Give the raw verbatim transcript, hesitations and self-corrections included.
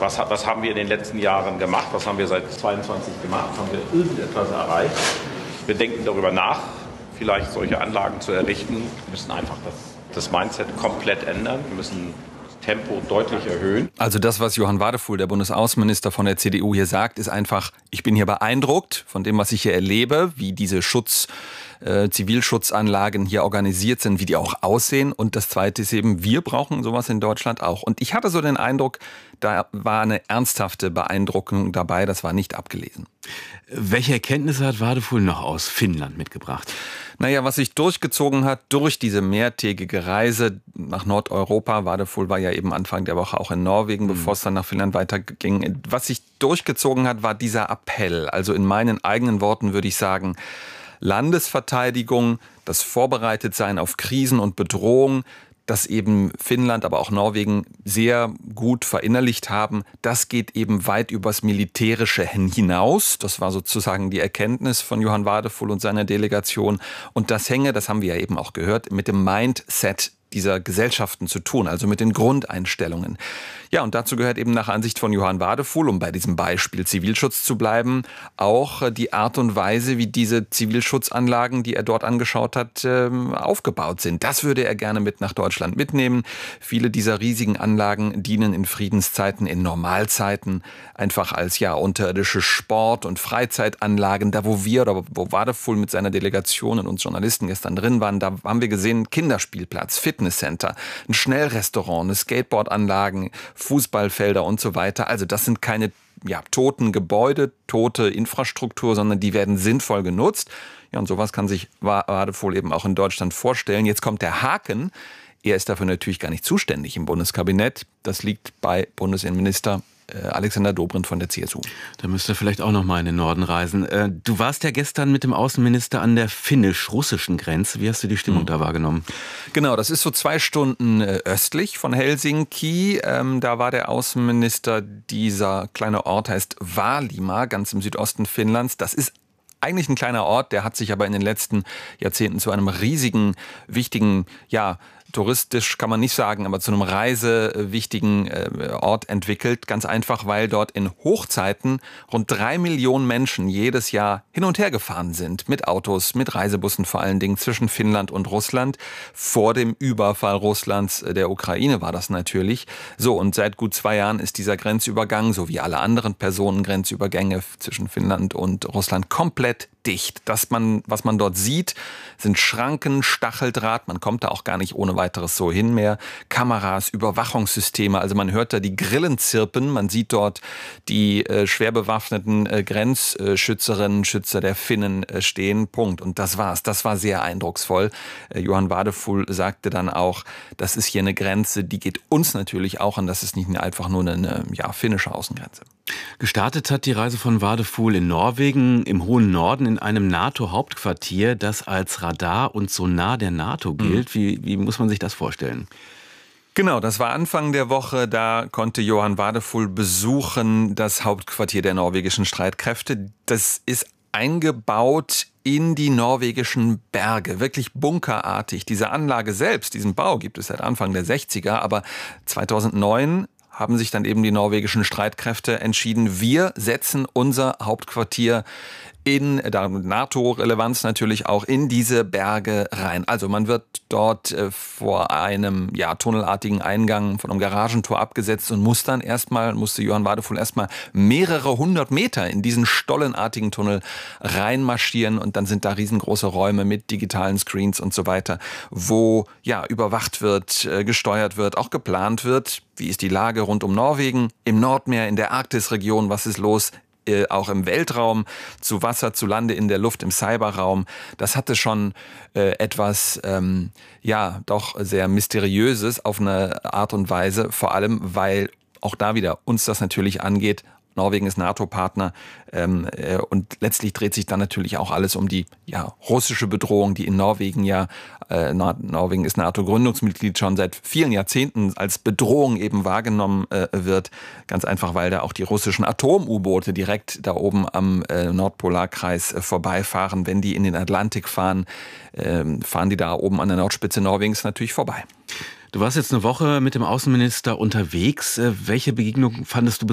Was, was haben wir in den letzten Jahren gemacht? Was haben wir seit zweiundzwanzig gemacht? Haben wir irgendetwas erreicht? Wir denken darüber nach, vielleicht solche Anlagen zu errichten. Wir müssen einfach das, das Mindset komplett ändern. Wir müssen Tempo deutlich erhöhen. Also das, was Johann Wadefuhl, der Bundesaußenminister von der C D U, hier sagt, ist einfach, ich bin hier beeindruckt von dem, was ich hier erlebe, wie diese Schutz, äh, Zivilschutzanlagen hier organisiert sind, wie die auch aussehen. Und das Zweite ist eben, wir brauchen sowas in Deutschland auch. Und ich hatte so den Eindruck, da war eine ernsthafte Beeindruckung dabei, das war nicht abgelesen. Welche Erkenntnisse hat Wadefuhl noch aus Finnland mitgebracht? Naja, was sich durchgezogen hat durch diese mehrtägige Reise nach Nordeuropa, Wadefuhl war ja eben Anfang der Woche auch in Norwegen, bevor es dann nach Finnland weiterging. Was sich durchgezogen hat, war dieser Appell. Also in meinen eigenen Worten würde ich sagen, Landesverteidigung, das Vorbereitetsein auf Krisen und Bedrohungen, das eben Finnland, aber auch Norwegen sehr gut verinnerlicht haben, das geht eben weit übers Militärische hinaus. Das war sozusagen die Erkenntnis von Johann Wadefuhl und seiner Delegation. Und das hänge, das haben wir ja eben auch gehört, mit dem Mindset dieser Gesellschaften zu tun, also mit den Grundeinstellungen. Ja, und dazu gehört eben nach Ansicht von Johann Wadefuhl, um bei diesem Beispiel Zivilschutz zu bleiben, auch die Art und Weise, wie diese Zivilschutzanlagen, die er dort angeschaut hat, aufgebaut sind. Das würde er gerne mit nach Deutschland mitnehmen. Viele dieser riesigen Anlagen dienen in Friedenszeiten, in Normalzeiten einfach als ja unterirdische Sport- und Freizeitanlagen. Da, wo wir oder wo Wadefuhl mit seiner Delegation und uns Journalisten gestern drin waren, da haben wir gesehen, Kinderspielplatz, Fitnesscenter, ein Schnellrestaurant, eine Skateboardanlagen, Fußballfelder und so weiter. Also das sind keine ja, toten Gebäude, tote Infrastruktur, sondern die werden sinnvoll genutzt. Ja, und sowas kann sich Wadefuhl eben auch in Deutschland vorstellen. Jetzt kommt der Haken. Er ist dafür natürlich gar nicht zuständig im Bundeskabinett. Das liegt bei Bundesinnenminister Alexander Dobrindt von der C S U. Da müsst ihr vielleicht auch noch mal in den Norden reisen. Du warst ja gestern mit dem Außenminister an der finnisch-russischen Grenze. Wie hast du die Stimmung mhm. da wahrgenommen? Genau, das ist so zwei Stunden östlich von Helsinki. Ähm, da war der Außenminister, dieser kleine Ort heißt Vaalimaa, ganz im Südosten Finnlands. Das ist eigentlich ein kleiner Ort, der hat sich aber in den letzten Jahrzehnten zu einem riesigen, wichtigen, ja, touristisch kann man nicht sagen, aber zu einem reisewichtigen Ort entwickelt. Ganz einfach, weil dort in Hochzeiten rund drei Millionen Menschen jedes Jahr hin und her gefahren sind. Mit Autos, mit Reisebussen vor allen Dingen zwischen Finnland und Russland. Vor dem Überfall Russlands der Ukraine war das natürlich. So, und seit gut zwei Jahren ist dieser Grenzübergang, so wie alle anderen Personengrenzübergänge zwischen Finnland und Russland, komplett dicht. Das man, was man dort sieht, sind Schranken, Stacheldraht. Man kommt da auch gar nicht ohne weiteres so hin mehr. Kameras, Überwachungssysteme. Also man hört da die Grillen zirpen. Man sieht dort die äh, schwer bewaffneten äh, Grenzschützerinnen, Schützer der Finnen äh, stehen. Punkt. Und das war's. Das war sehr eindrucksvoll. Äh, Johann Wadefuhl sagte dann auch, das ist hier eine Grenze, die geht uns natürlich auch an. Das ist nicht einfach nur eine ja, finnische Außengrenze. Gestartet hat die Reise von Wadefuhl in Norwegen, im hohen Norden, in einem NATO-Hauptquartier, das als Radar und Sonar der NATO gilt. Mhm. Wie, wie muss man sich das vorstellen? Genau, das war Anfang der Woche. Da konnte Johann Wadefuhl besuchen, das Hauptquartier der norwegischen Streitkräfte. Das ist eingebaut in die norwegischen Berge, wirklich bunkerartig. Diese Anlage selbst, diesen Bau gibt es seit Anfang der sechziger, aber zweitausendneun haben sich dann eben die norwegischen Streitkräfte entschieden, wir setzen unser Hauptquartier in der NATO-Relevanz natürlich auch in diese Berge rein. Also man wird dort äh, vor einem ja, tunnelartigen Eingang von einem Garagentor abgesetzt und muss dann erstmal, musste Johann Wadefuhl erstmal mehrere hundert Meter in diesen stollenartigen Tunnel reinmarschieren und dann sind da riesengroße Räume mit digitalen Screens und so weiter, wo ja überwacht wird, äh, gesteuert wird, auch geplant wird. Wie ist die Lage rund um Norwegen, im Nordmeer, in der Arktisregion, was ist los? Äh, auch im Weltraum, zu Wasser, zu Lande, in der Luft, im Cyberraum. Das hatte schon äh, etwas, ähm, ja, doch sehr Mysteriöses auf eine Art und Weise, vor allem, weil auch da wieder uns das natürlich angeht. Norwegen ist NATO-Partner ähm, äh, und letztlich dreht sich dann natürlich auch alles um die ja, russische Bedrohung, die in Norwegen ja, äh, Norwegen ist NATO-Gründungsmitglied schon seit vielen Jahrzehnten als Bedrohung eben wahrgenommen äh, wird. Ganz einfach, weil da auch die russischen Atom-U-Boote direkt da oben am äh, Nordpolarkreis äh, vorbeifahren. Wenn die in den Atlantik fahren, äh, fahren die da oben an der Nordspitze Norwegens natürlich vorbei. Du warst jetzt eine Woche mit dem Außenminister unterwegs. Welche Begegnung fandest du besonders